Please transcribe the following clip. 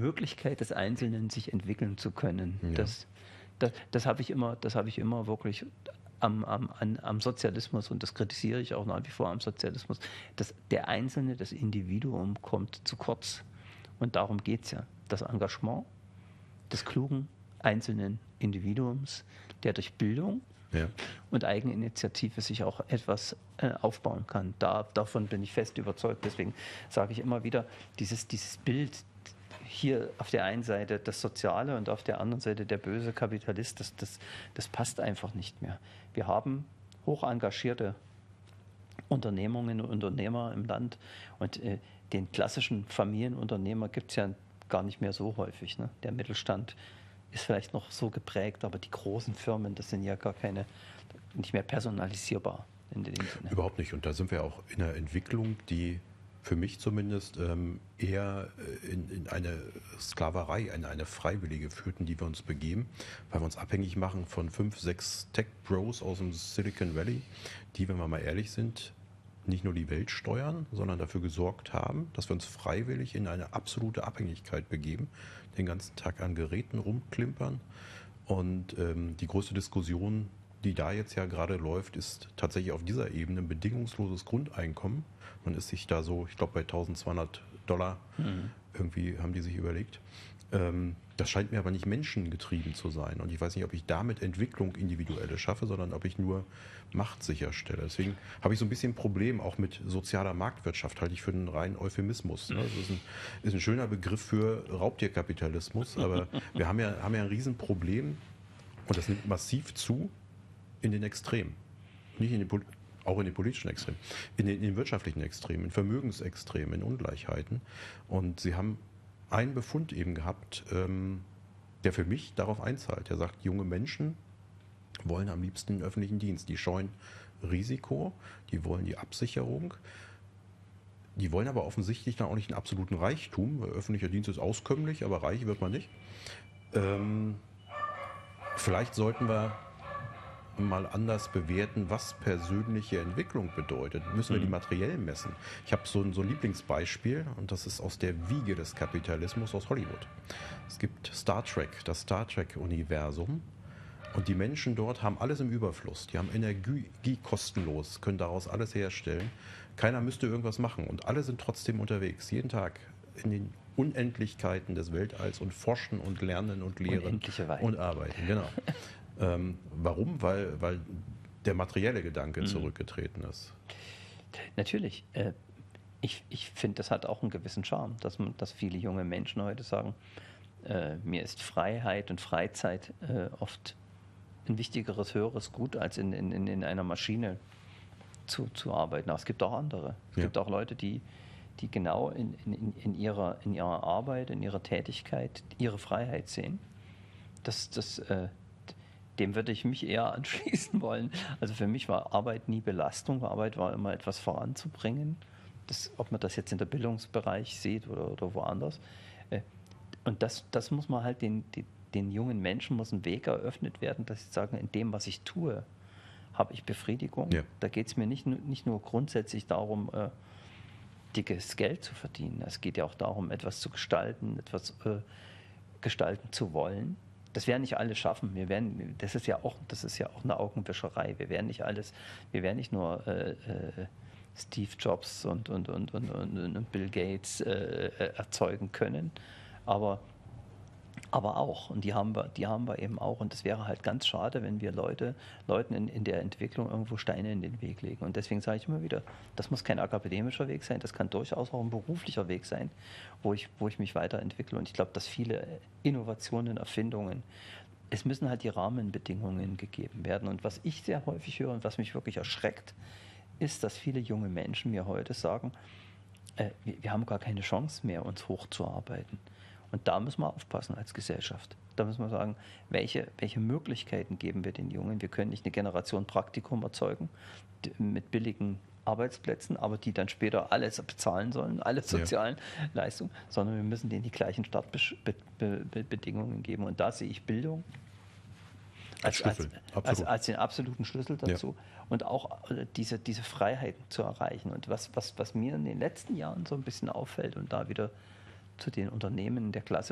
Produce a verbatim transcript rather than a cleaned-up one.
Möglichkeit des Einzelnen, sich entwickeln zu können. Ja. Das, das, das habe ich immer, das habe ich immer wirklich am, am, an, am Sozialismus, und das kritisiere ich auch nach wie vor am Sozialismus, dass der Einzelne, das Individuum kommt zu kurz. Und darum geht es ja. Das Engagement des klugen einzelnen Individuums, der durch Bildung Ja. und Eigeninitiative sich auch etwas äh, aufbauen kann. Da, davon bin ich fest überzeugt. Deswegen sage ich immer wieder, dieses, dieses Bild hier auf der einen Seite das Soziale und auf der anderen Seite der böse Kapitalist, das, das, das passt einfach nicht mehr. Wir haben hoch engagierte Unternehmungen und Unternehmer im Land, und äh, den klassischen Familienunternehmer gibt es ja gar nicht mehr so häufig. Ne? Der Mittelstand ist vielleicht noch so geprägt, aber die großen Firmen, das sind ja gar keine, nicht mehr personalisierbar in dem Sinne. Überhaupt nicht. Und da sind wir auch in einer Entwicklung, die für mich zumindest ähm, eher in, in eine Sklaverei, in eine freiwillige führt, in die wir uns begeben, weil wir uns abhängig machen von fünf, sechs Tech-Bros aus dem Silicon Valley, die, wenn wir mal ehrlich sind, nicht nur die Welt steuern, sondern dafür gesorgt haben, dass wir uns freiwillig in eine absolute Abhängigkeit begeben, den ganzen Tag an Geräten rumklimpern. Und ähm, die größte Diskussion, die da jetzt ja gerade läuft, ist tatsächlich auf dieser Ebene ein bedingungsloses Grundeinkommen. Man ist sich da so, ich glaube bei eintausendzweihundert Dollar mhm. irgendwie haben die sich überlegt. Ähm, das scheint mir aber nicht menschengetrieben zu sein. Und ich weiß nicht, ob ich damit Entwicklung individuelle schaffe, sondern ob ich nur Macht sicherstelle. Deswegen habe ich so ein bisschen ein Problem auch mit sozialer Marktwirtschaft, halte ich für einen reinen Euphemismus. Das ist ein, ist ein schöner Begriff für Raubtierkapitalismus, aber wir haben ja, haben ja ein Riesenproblem, und das nimmt massiv zu in den Extremen. Nicht in den, auch in den politischen Extremen, in den, in den wirtschaftlichen Extremen, in Vermögensextremen, in Ungleichheiten. Und Sie haben einen Befund eben gehabt, ähm, der für mich darauf einzahlt. Der sagt, junge Menschen wollen am liebsten den öffentlichen Dienst. Die scheuen Risiko, die wollen die Absicherung. Die wollen aber offensichtlich dann auch nicht einen absoluten Reichtum, weil öffentlicher Dienst ist auskömmlich, aber reich wird man nicht. Ähm, vielleicht sollten wir mal anders bewerten, was persönliche Entwicklung bedeutet. Müssen wir die materiell messen? Ich habe so ein, so ein Lieblingsbeispiel, und das ist aus der Wiege des Kapitalismus aus Hollywood. Es gibt Star Trek, das Star Trek-Universum, und die Menschen dort haben alles im Überfluss. Die haben Energie kostenlos, können daraus alles herstellen. Keiner müsste irgendwas machen, und alle sind trotzdem unterwegs, jeden Tag in den Unendlichkeiten des Weltalls und forschen und lernen und lehren und arbeiten. Genau. Ähm, warum? Weil, weil der materielle Gedanke mhm. zurückgetreten ist. Natürlich. Äh, ich ich finde, das hat auch einen gewissen Charme, dass, man, dass viele junge Menschen heute sagen, äh, mir ist Freiheit und Freizeit äh, oft ein wichtigeres, höheres Gut, als in, in, in einer Maschine zu, zu arbeiten. Aber es gibt auch andere. Es ja. gibt auch Leute, die, die genau in, in, in, ihrer, in ihrer Arbeit, in ihrer Tätigkeit ihre Freiheit sehen. Das, das äh, Dem würde ich mich eher anschließen wollen. Also für mich war Arbeit nie Belastung. Arbeit war immer etwas voranzubringen. Das, ob man das jetzt in der Bildungsbereich sieht oder, oder woanders. Und das, das muss man halt den, den, den jungen Menschen muss ein Weg eröffnet werden, dass sie sagen, in dem, was ich tue, habe ich Befriedigung. Ja. Da geht es mir nicht, nicht nur grundsätzlich darum, äh, dickes Geld zu verdienen. Es geht ja auch darum, etwas zu gestalten, etwas äh, gestalten zu wollen. Das werden nicht alle schaffen. Wir werden, das ist ja auch, das ist ja auch eine Augenwischerei. Wir werden nicht alles, wir werden nicht nur äh, äh, Steve Jobs und, und, und, und, und, und Bill Gates äh, erzeugen können, aber, aber auch. Und die haben wir, die haben wir eben auch. Und es wäre halt ganz schade, wenn wir Leute, Leuten in, in der Entwicklung irgendwo Steine in den Weg legen. Und deswegen sage ich immer wieder, das muss kein akademischer Weg sein, das kann durchaus auch ein beruflicher Weg sein, wo ich, wo ich mich weiterentwickle. Und ich glaube, dass viele Innovationen, Erfindungen, es müssen halt die Rahmenbedingungen gegeben werden. Und was ich sehr häufig höre und was mich wirklich erschreckt, ist, dass viele junge Menschen mir heute sagen, äh, wir, wir haben gar keine Chance mehr, uns hochzuarbeiten. Und da müssen wir aufpassen als Gesellschaft. Da müssen wir sagen, welche, welche Möglichkeiten geben wir den Jungen? Wir können nicht eine Generation Praktikum erzeugen mit billigen Arbeitsplätzen, aber die dann später alles bezahlen sollen, alle sozialen ja. Leistungen, sondern wir müssen denen die gleichen Startbedingungen geben. Und da sehe ich Bildung als, als, als, als den absoluten Schlüssel dazu ja. und auch diese, diese Freiheiten zu erreichen. Und was, was, was mir in den letzten Jahren so ein bisschen auffällt und da wieder zu den Unternehmen der Klasse